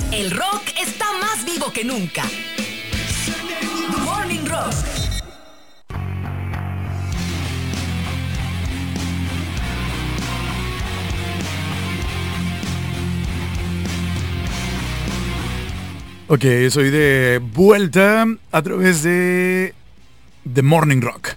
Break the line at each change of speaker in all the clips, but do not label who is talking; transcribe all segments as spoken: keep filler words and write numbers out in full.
El rock está más vivo que nunca. The Morning Rock.
Ok, soy de vuelta a través de The Morning Rock.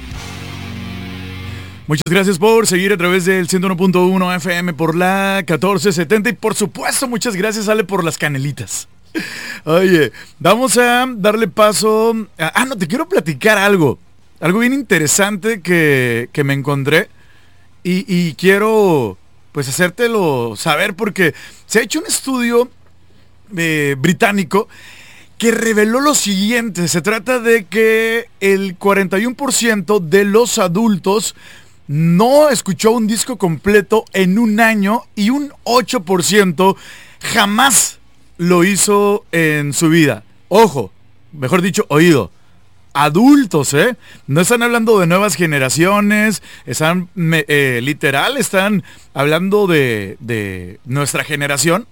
Muchas gracias por seguir a través del ciento uno punto uno F M por la catorce setenta y por supuesto muchas gracias Ale por las canelitas. Oye, vamos a darle paso a... Ah, no, te quiero platicar algo. Algo bien interesante que, que me encontré y, y quiero pues hacértelo saber porque se ha hecho un estudio Eh, británico que reveló lo siguiente. Se trata de que el cuarenta y uno por ciento de los adultos no escuchó un disco completo en un año y un ocho por ciento jamás lo hizo en su vida. Ojo, mejor dicho, oído. Adultos, ¿eh? No están hablando de nuevas generaciones, están, eh, literal, están hablando de, de nuestra generación.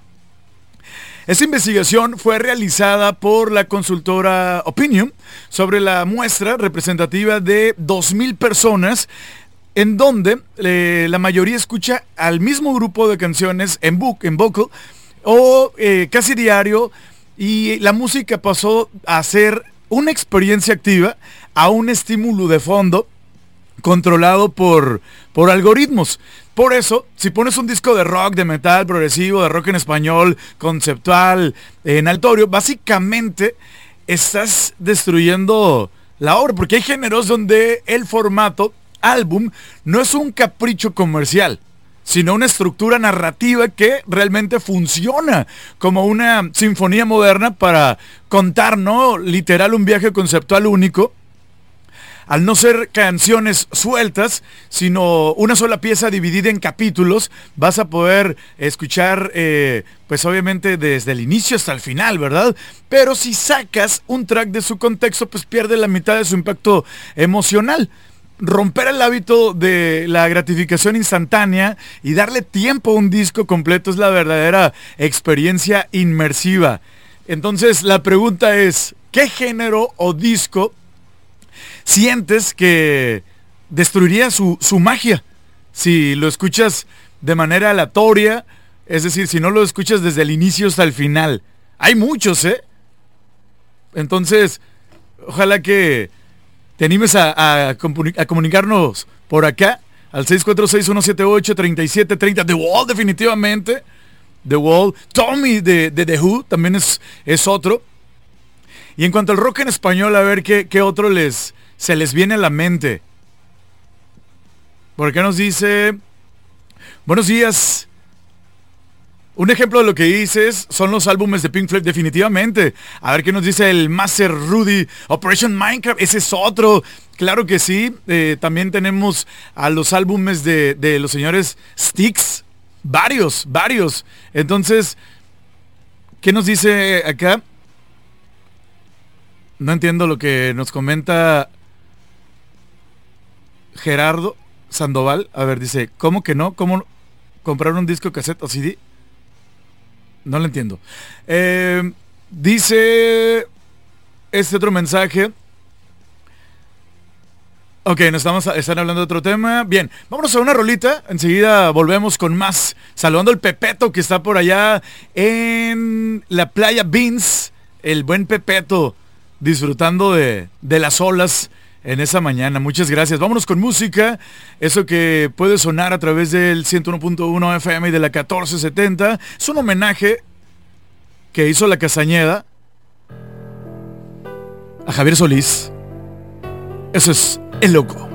Esta investigación fue realizada por la consultora Opinion sobre la muestra representativa de dos mil personas en donde eh, la mayoría escucha al mismo grupo de canciones en, book, en vocal o eh, casi diario y la música pasó a ser una experiencia activa a un estímulo de fondo controlado por, por algoritmos. Por eso, si pones un disco de rock, de metal, progresivo, de rock en español, conceptual, en aleatorio, básicamente estás destruyendo la obra, porque hay géneros donde el formato álbum no es un capricho comercial, sino una estructura narrativa que realmente funciona como una sinfonía moderna para contar, ¿no? Literal, un viaje conceptual único. Al no ser canciones sueltas, sino una sola pieza dividida en capítulos, vas a poder escuchar, eh, pues obviamente desde el inicio hasta el final, ¿verdad? Pero si sacas un track de su contexto, pues pierde la mitad de su impacto emocional. Romper el hábito de la gratificación instantánea y darle tiempo a un disco completo es la verdadera experiencia inmersiva. Entonces la pregunta es, ¿qué género o disco sientes que destruiría su, su magia si lo escuchas de manera aleatoria? Es decir, si no lo escuchas desde el inicio hasta el final. Hay muchos, ¿eh? Entonces, ojalá que te animes a, a, a comunicarnos por acá al seis cuatro seis, uno siete ocho, tres siete tres cero. The Wall, definitivamente. The Wall. Tommy de, de The Who también es, es otro. Y en cuanto al rock en español, a ver qué, qué otro les... se les viene a la mente. Por acá nos dice, buenos días. Un ejemplo de lo que dices son los álbumes de Pink Floyd, definitivamente. A ver qué nos dice el Master Rudy. Operation Minecraft, ese es otro. Claro que sí. Eh, también tenemos a los álbumes de, de los señores Styx. Varios, varios. Entonces, ¿qué nos dice acá? No entiendo lo que nos comenta Gerardo Sandoval. A ver, dice, ¿cómo que no? ¿Cómo comprar un disco cassette o C D? No lo entiendo. Eh, dice este otro mensaje. Ok, nos estamos, están hablando de otro tema. Bien, vámonos a una rolita. Enseguida volvemos con más. Saludando al Pepeto que está por allá en la playa Beans. El buen Pepeto disfrutando de, de las olas en esa mañana. Muchas gracias. Vámonos con música. Eso que puede sonar a través del ciento uno punto uno F M y de la catorce setenta. Es un homenaje que hizo la Castañeda a Javier Solís. Eso es El Loco.